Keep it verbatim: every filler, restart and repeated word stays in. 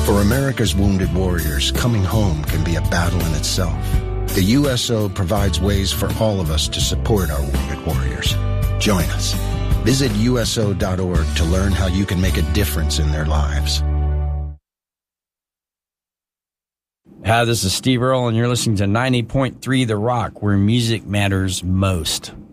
For America's wounded warriors, coming home can be a battle in itself. The U S O provides ways for all of us to support our wounded warriors. Join us. Visit U S O dot org to learn how you can make a difference in their lives. Hi, this is Steve Earle, and you're listening to ninety point three The Rock, where music matters most.